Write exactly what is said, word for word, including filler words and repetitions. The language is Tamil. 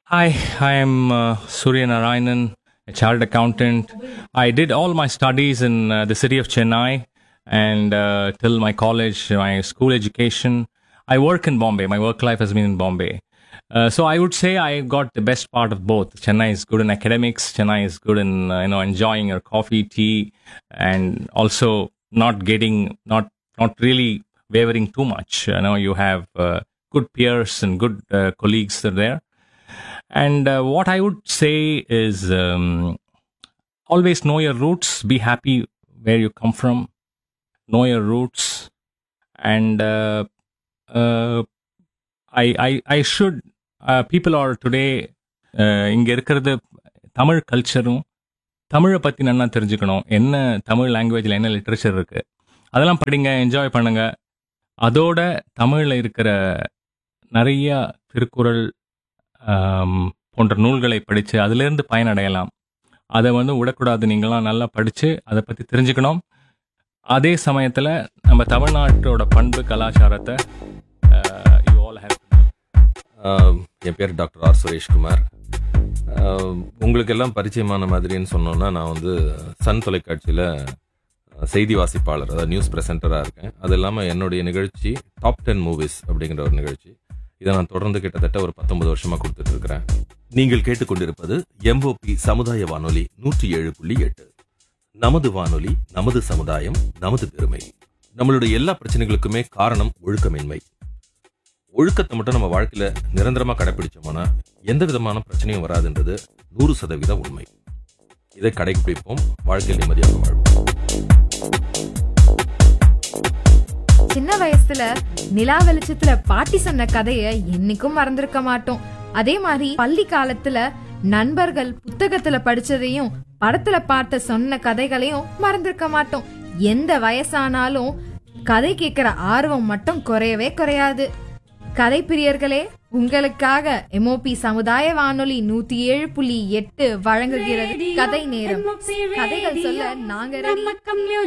Hi, I am uh, Surya Narayanan, a chartered accountant. I did all my studies in uh, the city of Chennai and uh, till my college, my school education. I work in Bombay. My work life has been in Bombay. Uh, so I would say I got the best part of both. Chennai is good in academics. Chennai is good in uh, you know enjoying your coffee, tea, and also not getting not not really wavering too much. You know you have uh, good peers and good uh, colleagues that are there. And uh, what I would say is um, always know your roots, be happy where you come from, know your roots. And uh, uh, I, I, I should, uh, people are today, uh, இங்க இருக்கிறது தமிழ் கல்ச்சரும் தமிழை பற்றி நல்லா தெரிஞ்சுக்கணும். என்ன தமிழ் லாங்குவேஜில் என்ன லிட்ரேச்சர் இருக்குது அதெல்லாம் படிங்க, என்ஜாய் பண்ணுங்க. அதோட தமிழில் இருக்கிற நிறைய திருக்குறள் ஆம், போன்ற நூல்களை படித்து அதிலிருந்து பயனடையலாம். அதை வந்து விடக்கூடாது. நீங்களாம் நல்லா படித்து அதை பற்றி தெரிஞ்சுக்கணும். அதே சமயத்தில் நம்ம தமிழ்நாட்டோட பண்பு கலாச்சாரத்தை யூ ஆல் ஹேவ். ஆஹ் என் பேர் டாக்டர் ஆர் சுரேஷ்குமார். ஆஹ் உங்களுக்கு எல்லாம் பரிச்சயமான மாதிரின்னு சொன்னோன்னா, நான் வந்து சன் தொலைக்காட்சியில் செய்தி வாசிப்பாளர், அதாவது நியூஸ் ப்ரெசென்டராக இருக்கேன். அது இல்லாமல் என்னுடைய நிகழ்ச்சி டாப் டென் மூவிஸ் அப்படிங்கிற ஒரு நிகழ்ச்சி. இதை நான் தொடர்ந்து கிட்டத்தட்ட ஒரு பத்தொன்பது வருஷமாக கொடுத்துட்டு இருக்கிறேன். நீங்கள் கேட்டுக்கொண்டிருப்பது எம்ஓபி சமுதாய வானொலி நூற்றி ஏழு புள்ளி எட்டு. நமது வானொலி, நமது சமுதாயம், நமது பெருமை. நம்மளுடைய எல்லா பிரச்சனைகளுக்குமே காரணம் ஒழுக்கமின்மை. ஒழுக்கத்தை மட்டும் நம்ம வாழ்க்கையில நிரந்தரமா கடைபிடிச்சோம்னா எந்த விதமான பிரச்சனையும் வராதுன்றது நூறு சதவீத உண்மை. இதை கடைபிடிப்போம், வாழ்க்கையில் நிம்மதியாக வாழ்வோம். சின்ன வயசுல நிலா வெளிச்சத்துல பாட்டி சொன்ன கதைய என்னைக்கும் மறந்திருக்க மாட்டோம். அதே மாதிரி பள்ளி காலத்துல நண்பர்கள் புத்தகத்துல படிச்சதையும் படத்துல பார்த்த சொன்ன கதைகளையும் மறந்திருக்க மாட்டோம். எந்த வயசானாலும் கதை கேட்கிற ஆர்வம் மட்டும் குறையவே குறையாது. கதை பிரியர்களே, உங்களுக்காக எம்ஓபி சமுதாய வானொலி நூத்தி ஏழு புள்ளி எட்டு வழங்குகிறது கதை நேரம். கதைகள் சொல்ல நாங்க ready.